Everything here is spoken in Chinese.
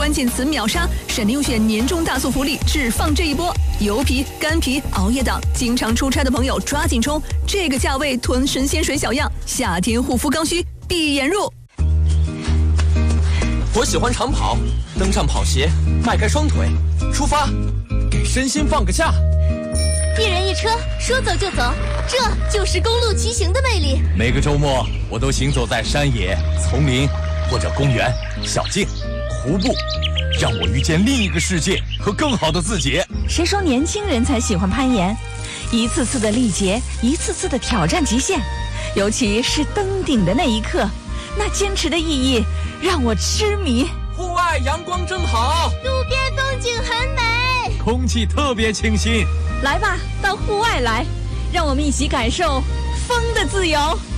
关键词秒杀，闪电优选年终大促福利只放这一波，油皮、干皮、熬夜党，经常出差的朋友抓紧冲，这个价位囤神仙水小样，夏天护肤刚需闭眼入。 我喜欢长跑，登上跑鞋，迈开双腿，出发，给身心放个假。 一人一车，说走就走，这就是公路骑行的魅力。 每个周末，我都行走在山野、丛林或者公园、小径、湖泊，让我遇见另一个世界和更好的自己。 谁说年轻人才喜欢攀岩？一次次的历劫，一次次的挑战极限，尤其是登顶的那一刻，那坚持的意义让我痴迷。 户外阳光真好， 路边风景很美， 空气特别清新。 来吧，到户外来，让我们一起感受风的自由。